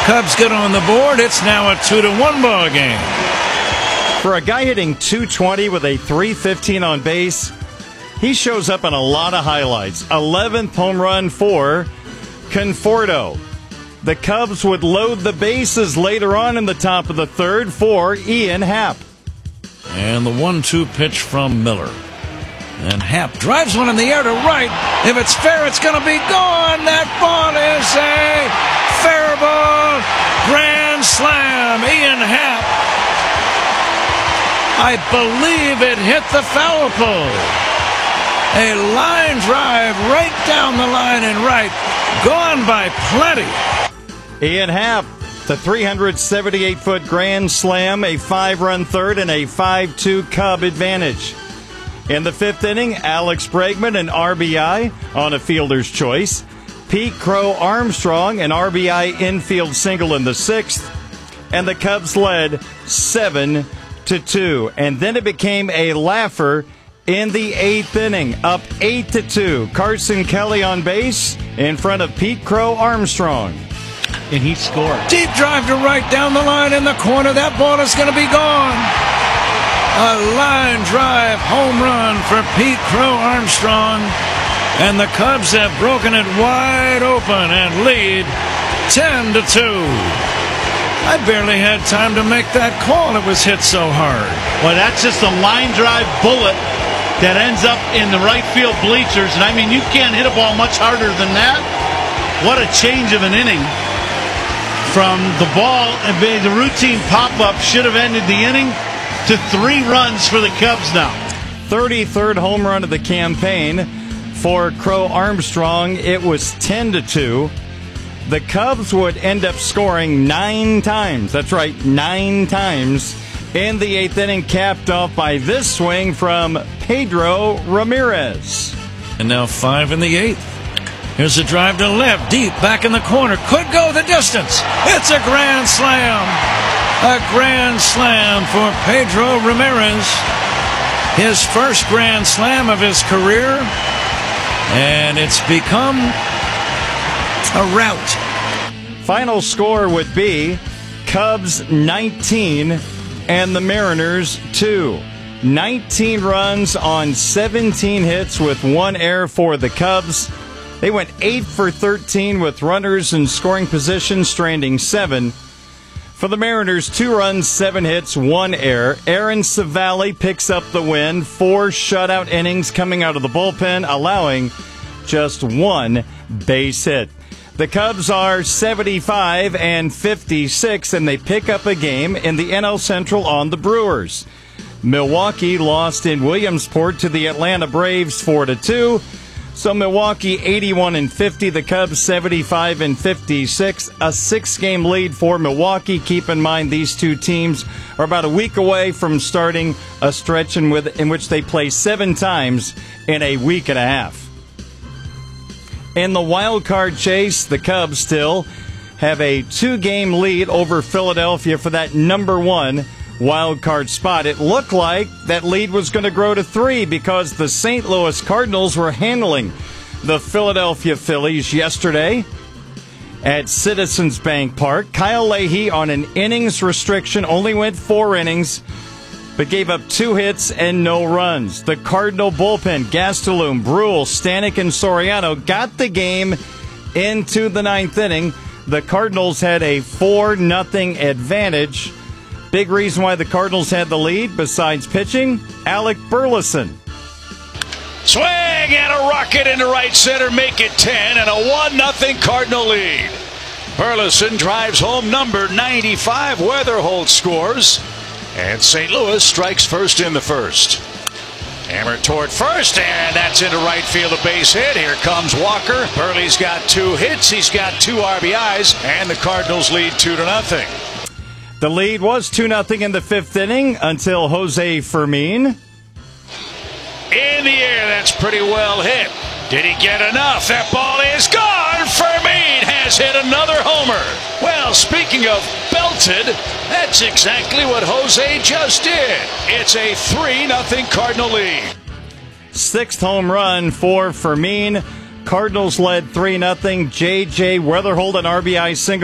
Cubs get on the board. It's now a 2-1 ball game. For a guy hitting .220 with a .315 on base, he shows up in a lot of highlights. 11th home run for Conforto. The Cubs would load the bases later on in the top of the third for Ian Happ. And the 1-2 pitch from Miller. And Happ drives one in the air to right. If it's fair, it's going to be gone. That ball is a fair ball. Grand slam. Ian Happ. I believe it hit the foul pole. A line drive right down the line and right. Gone by plenty. Ian Happ, the 378-foot grand slam, a 5-run third, and a 5-2 Cub advantage. In the fifth inning, Alex Bregman, an RBI on a fielder's choice. Pete Crow Armstrong, an RBI infield single in the sixth. And the Cubs led 7-2. And then it became a laugher in the eighth inning, up 8-2. Carson Kelly on base in front of Pete Crow Armstrong. And he scored. Deep drive to right down the line in the corner. That ball is going to be gone. A line drive home run for Pete Crow Armstrong. And the Cubs have broken it wide open and lead 10-2. I barely had time to make that call. It was hit so hard. Well, that's just a line drive bullet that ends up in the right field bleachers. And I mean, you can't hit a ball much harder than that. What a change of an inning. From the ball, and the routine pop-up should have ended the inning, to 3 runs for the Cubs now. 33rd home run of the campaign for Crow Armstrong. It was 10-2. The Cubs would end up scoring 9 times. That's right, 9 times in the eighth inning, capped off by this swing from Pedro Ramirez. And now 5 in the eighth. Here's a drive to left, deep, back in the corner. Could go the distance. It's a grand slam. A grand slam for Pedro Ramirez. His first grand slam of his career. And it's become a rout. Final score would be Cubs 19 and the Mariners 2. 19 runs on 17 hits with 1 error for the Cubs. They went 8 for 13 with runners in scoring position, stranding 7. For the Mariners, 2 runs, 7 hits, 1 error. Aaron Civale picks up the win. 4 shutout innings coming out of the bullpen, allowing just 1 base hit. The Cubs are 75 and 56, and they pick up a game in the NL Central on the Brewers. Milwaukee lost in Williamsport to the Atlanta Braves 4-2. So Milwaukee 81 and 50, the Cubs 75 and 56, a 6-game lead for Milwaukee. Keep in mind these two teams are about a week away from starting a stretch in which they play 7 times in a week and a half. In the wild card chase, the Cubs still have a 2-game lead over Philadelphia for that number 1 wild card spot. It looked like that lead was going to grow to 3 because the St. Louis Cardinals were handling the Philadelphia Phillies yesterday at Citizens Bank Park. Kyle Leahy on an innings restriction only went 4 innings, but gave up 2 hits and no runs. The Cardinal bullpen, Gastelum, Brule, Stanek, and Soriano got the game into the 9th inning. The Cardinals had a 4-0 advantage. Big reason why the Cardinals had the lead, besides pitching, Alec Burleson. Swing and a rocket into right center, make it 10, and a 1-0 Cardinal lead. Burleson drives home number 95. Weatherholt scores, and St. Louis strikes first in the first. Hammer toward first, and that's into right field, a base hit. Here comes Walker. Burley's got 2 hits. He's got 2 RBIs, and the Cardinals lead 2-0. The lead was 2-0 in the 5th inning until Jose Fermin. In the air, that's pretty well hit. Did he get enough? That ball is gone. Fermin has hit another homer. Well, speaking of belted, that's exactly what Jose just did. It's a 3-0 Cardinal lead. 6th home run for Fermin. Cardinals led 3-0. J.J. Weatherholt, an RBI single.